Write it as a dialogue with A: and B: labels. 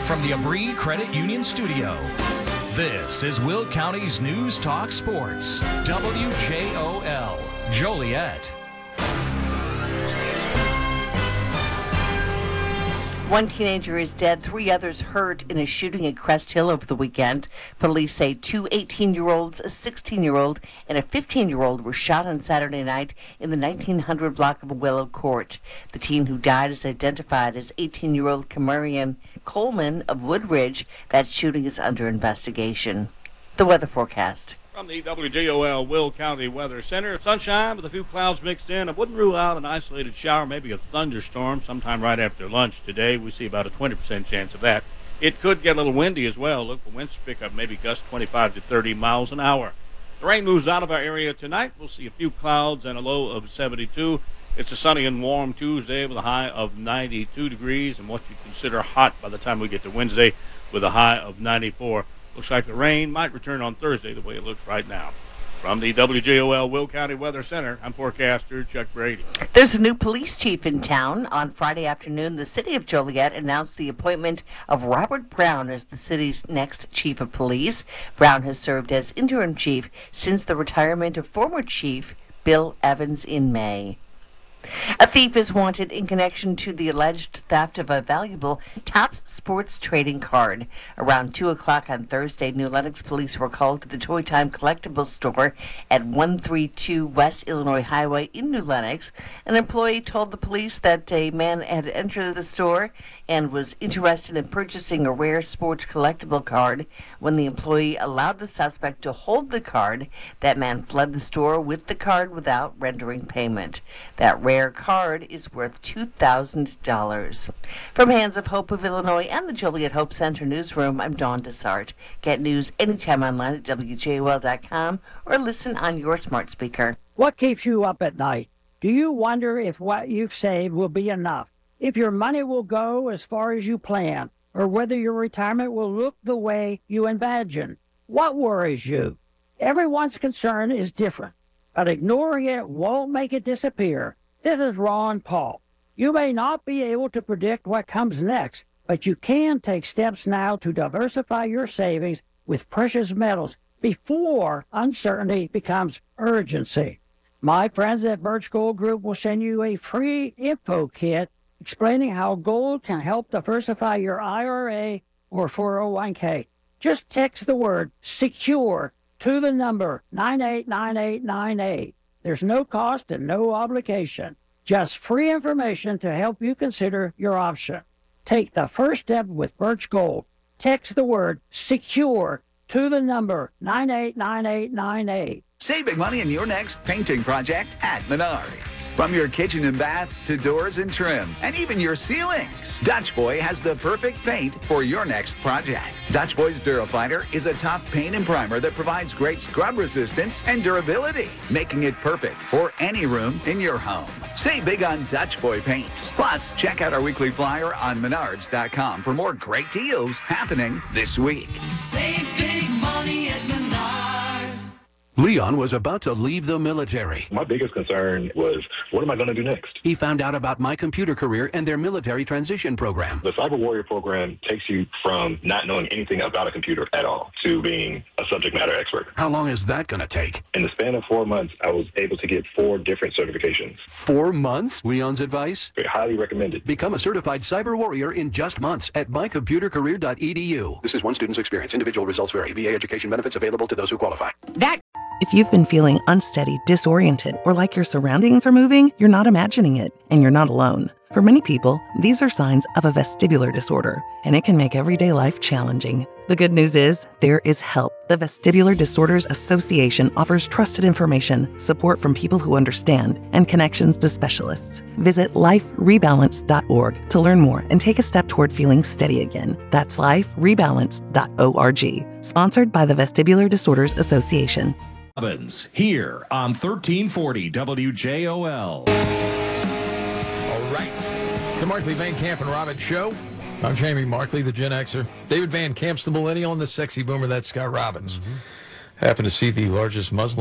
A: From the Abri Credit Union Studio, this is Will County's News Talk Sports, WJOL, Joliet.
B: One teenager is dead, 3 others hurt in a shooting at Crest Hill over the weekend. Police say 2 18-year-olds, a 16-year-old, and a 15-year-old were shot on Saturday night in the 1900 block of Willow Court. The teen who died is identified as 18-year-old Camarian Coleman of Woodridge. That shooting is under investigation. The weather forecast.
C: From the WJOL Will County Weather Center, sunshine with a few clouds mixed in. I wouldn't rule out an isolated shower, maybe a thunderstorm sometime right after lunch today. We see about a 20% chance of that. It could get a little windy as well. Look for winds to pick up, maybe gusts 25 to 30 miles an hour. The rain moves out of our area tonight. We'll see a few clouds and a low of 72. It's a sunny and warm Tuesday with a high of 92 degrees and what you consider hot by the time we get to Wednesday with a high of 94. Looks like the rain might return on Thursday the way it looks right now. From the WJOL Will County Weather Center, I'm forecaster Chuck Brady.
B: There's a new police chief in town. On Friday afternoon, the city of Joliet announced the appointment of Robert Brown as the city's next chief of police. Brown has served as interim chief since the retirement of former chief Bill Evans in May. A thief is wanted in connection to the alleged theft of a valuable Topps sports trading card. Around 2 o'clock on Thursday, New Lenox police were called to the Toy Time Collectibles store at 132 West Illinois Highway in New Lenox. An employee told the police that a man had entered the store and was interested in purchasing a rare sports collectible card. When the employee allowed the suspect to hold the card, that man fled the store with the card without rendering payment. That rare card is worth $2,000. From Hands of Hope of Illinois and the Joliet Hope Center newsroom, I'm Dawn Desart. Get news anytime online at WJOL.com or listen on your smart speaker.
D: What keeps you up at night? Do you wonder if what you've saved will be enough? If your money will go as far as you plan, or whether your retirement will look the way you imagine? What worries you? Everyone's concern is different, but ignoring it won't make it disappear. This is Ron Paul. You may not be able to predict what comes next, but you can take steps now to diversify your savings with precious metals before uncertainty becomes urgency. My friends at Birch Gold Group will send you a free info kit explaining how gold can help diversify your IRA or 401k. Just text the word SECURE to the number 989898. There's no cost and no obligation. Just free information to help you consider your option. Take the first step with Birch Gold. Text the word SECURE to the number 989898.
E: Save big money in your next painting project at Menards. From your kitchen and bath to doors and trim, and even your ceilings, Dutch Boy has the perfect paint for your next project. Dutch Boy's Durafighter is a top paint and primer that provides great scrub resistance and durability, making it perfect for any room in your home. Save big on Dutch Boy paints. Plus, check out our weekly flyer on Menards.com for more great deals happening this week.
F: Save big money at Menards.
G: Leon was about to leave the military.
H: My biggest concern was, what am I going to do next?
G: He found out about My Computer Career and their military transition program.
H: The Cyber Warrior program takes you from not knowing anything about a computer at all to being a subject matter expert.
G: How long is that going to take?
H: In the span of 4 months, I was able to get 4 different certifications.
G: 4 months? Leon's advice?
H: Highly recommended.
G: Become a certified cyber warrior in just months at mycomputercareer.edu. This is one student's experience. Individual results vary. VA education benefits available to those who qualify.
I: If you've been feeling unsteady, disoriented, or like your surroundings are moving, you're not imagining it, and you're not alone. For many people, these are signs of a vestibular disorder, and it can make everyday life challenging. The good news is, there is help. The Vestibular Disorders Association offers trusted information, support from people who understand, and connections to specialists. Visit liferebalance.org to learn more and take a step toward feeling steady again. That's liferebalance.org. Sponsored by the Vestibular Disorders Association.
A: Robbins, here on 1340 WJOL.
J: All right. The Markley Van Camp and Robbins Show. I'm Jamie Markley, the Gen Xer. David Van Camp's the millennial, and the sexy boomer, that's Scott Robbins. Happened to see the largest Muslim